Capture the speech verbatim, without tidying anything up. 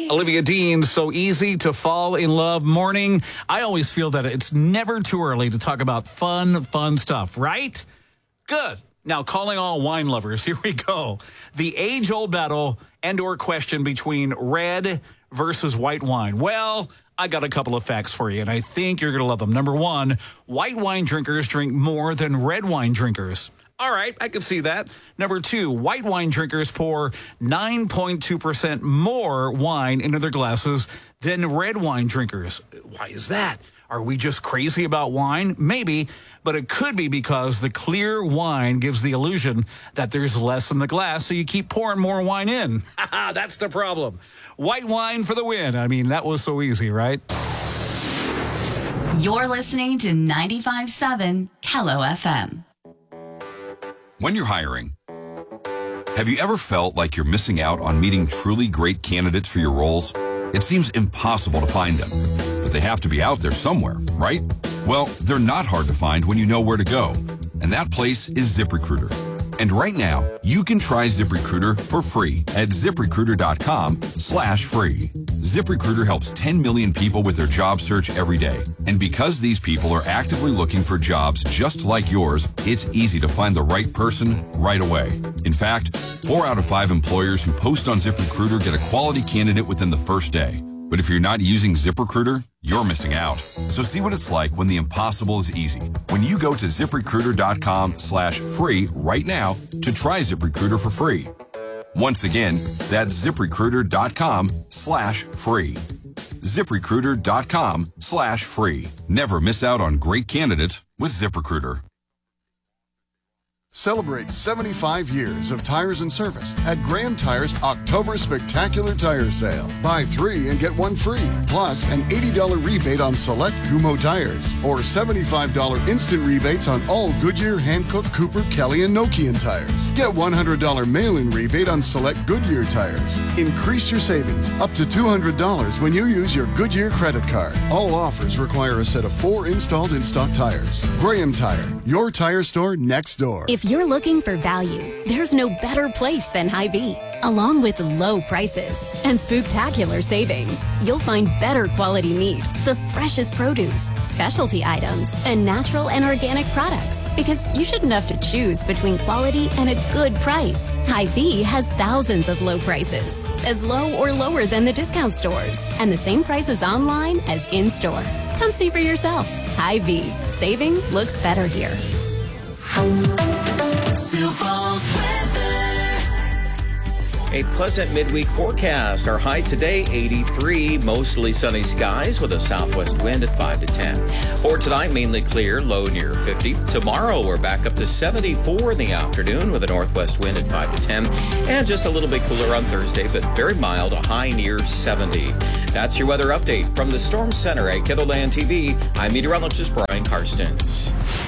Olivia Dean, So Easy to Fall in Love morning. I always feel that it's never too early to talk about fun, fun stuff, right? Good. Now, calling all wine lovers, here we go. The age-old battle and or question between red versus white wine. Well, I got a couple of facts for you, and I think you're going to love them. Number one, white wine drinkers drink more than red wine drinkers. All right, I can see that. Number two, white wine drinkers pour nine point two percent more wine into their glasses than red wine drinkers. Why is that? Are we just crazy about wine? Maybe, but it could be because the clear wine gives the illusion that there's less in the glass, so you keep pouring more wine in. That's the problem. White wine for the win. I mean, that was so easy, right? You're listening to ninety-five point seven Kello F M. When you're hiring, have you ever felt like you're missing out on meeting truly great candidates for your roles? It seems impossible to find them, but they have to be out there somewhere, right? Well, they're not hard to find when you know where to go, and that place is ZipRecruiter. And right now, you can try ZipRecruiter for free at ZipRecruiter.com slash free. ZipRecruiter helps ten million people with their job search every day. And because these people are actively looking for jobs just like yours, it's easy to find the right person right away. In fact, four out of five employers who post on ZipRecruiter get a quality candidate within the first day. But if you're not using ZipRecruiter, you're missing out. So see what it's like when the impossible is easy. When you go to ZipRecruiter.com slash free right now to try ZipRecruiter for free. Once again, that's ZipRecruiter.com slash free. ZipRecruiter.com slash free. Never miss out on great candidates with ZipRecruiter. Celebrate seventy-five years of tires and service at Graham Tire's October Spectacular Tire Sale. Buy three and get one free, plus an eighty dollars rebate on select Kumho tires, or seventy-five dollars instant rebates on all Goodyear, Hankook, Cooper, Kelly, and Nokian tires. Get one hundred dollars mail-in rebate on select Goodyear tires. Increase your savings up to two hundred dollars when you use your Goodyear credit card. All offers require a set of four installed in-stock tires. Graham Tire, your tire store next door. If you're looking for value, there's no better place than Hy-Vee. Along with low prices and spooktacular savings, you'll find better quality meat, the freshest produce, specialty items, and natural and organic products. Because you shouldn't have to choose between quality and a good price. Hy-Vee has thousands of low prices, as low or lower than the discount stores, and the same prices online as in-store. Come see for yourself. Hy-Vee. Saving looks better here. Sioux Falls weather. A pleasant midweek forecast. Our high today, eighty-three. Mostly sunny skies with a southwest wind at five to ten. For tonight, mainly clear, low near fifty. Tomorrow, we're back up to seventy-four in the afternoon with a northwest wind at five to ten. And just a little bit cooler on Thursday, but very mild, a high near seventy. That's your weather update from the Storm Center at Kettleland T V. I'm meteorologist Brian Karstens.